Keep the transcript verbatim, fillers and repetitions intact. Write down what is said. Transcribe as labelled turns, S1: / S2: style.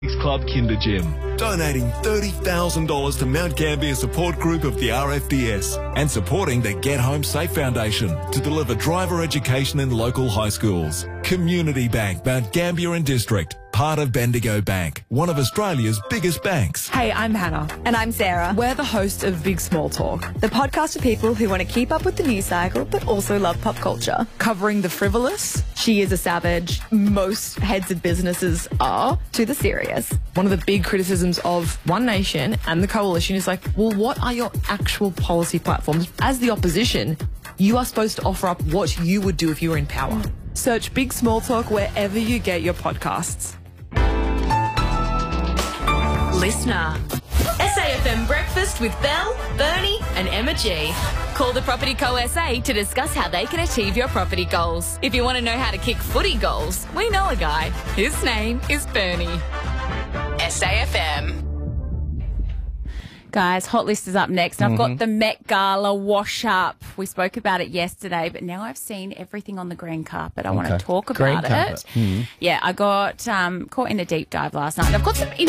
S1: Club Kinder Gym, donating thirty thousand dollars to Mount Gambier Support Group of the R F D S and supporting the Get Home Safe Foundation to deliver driver education in local high schools. Community Bank, Mount Gambier and District, part of Bendigo Bank, one of Australia's biggest banks.
S2: Hey, I'm Hannah.
S3: And I'm Sarah.
S2: We're the hosts of Big Small Talk,
S3: the podcast for people who want to keep up with the news cycle but also love pop culture.
S2: covering the frivolous,
S3: She is a savage. Most heads of businesses are, to the serious.
S2: one of the big criticisms of One Nation and the Coalition is like, well, what are your actual policy platforms? As the opposition, you are supposed to offer up what you would do if you were in power. Search Big Small Talk wherever you get your podcasts.
S4: Listener. S A F M Breakfast with Belle, Bernie and Emma G. Call the Property Co S A to discuss how they can achieve your property goals. If you want to know how to kick footy goals, we know a guy. His name is Bernie. S A F M.
S5: Guys, Hot List is up next. And I've got the Met Gala wash up. We spoke about it yesterday, but now I've seen everything on the green carpet. I want to talk
S6: Green
S5: about
S6: carpet.
S5: it. Yeah, I got um, caught in a deep dive last night. I've got some